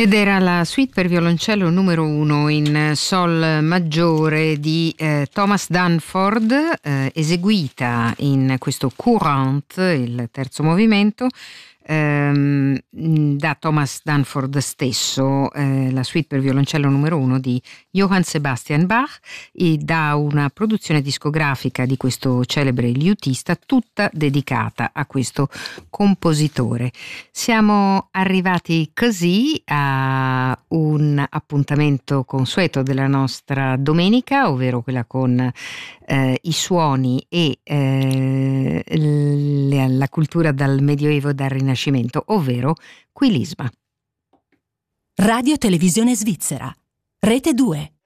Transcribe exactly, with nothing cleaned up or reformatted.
Ed era la suite per violoncello numero uno in sol maggiore di eh, Thomas Danforth, eh, eseguita in questo Courant, il terzo movimento, ehm, da Thomas Danforth stesso, eh, la suite per violoncello numero uno di Johann Sebastian Bach, e da una produzione discografica di questo celebre liutista, tutta dedicata a questo compositore. Siamo arrivati così a un appuntamento consueto della nostra domenica, ovvero quella con eh, i suoni e eh, le, la cultura dal Medioevo e dal Rinascimento, ovvero Quilisma. Radio Televisione Svizzera, Rete due.